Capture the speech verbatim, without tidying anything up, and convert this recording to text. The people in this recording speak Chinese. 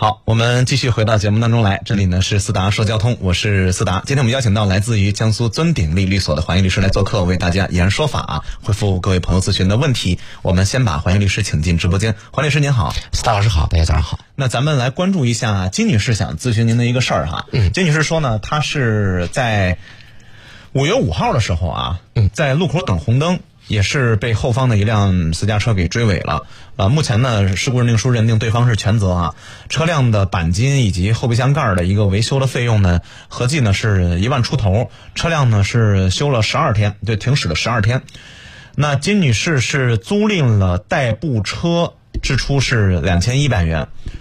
好，我们继续回到节目当中来，这里呢是思达说交通，我是思达。今天我们邀请到来自于江苏尊鼎利律所的黄英律师来做客，为大家言说法啊，回复各位朋友咨询的问题。我们先把黄英律师请进直播间。黄律师您好。 思达老师好，大家早上好。 那咱们来关注一下金女士想咨询您的一个事儿哈。嗯，金女士说呢，她是在五月五号的时候啊，在路口等红灯，也是被后方的一辆私家车给追尾了。呃，目前呢，事故认定书认定对方是全责啊。车辆的钣金以及后备箱盖的一个维修的费用呢，合计呢是一万出头。车辆呢是修了十二天，对，停驶了十二天。那金女士是租赁了代步车，支出是两千一百元。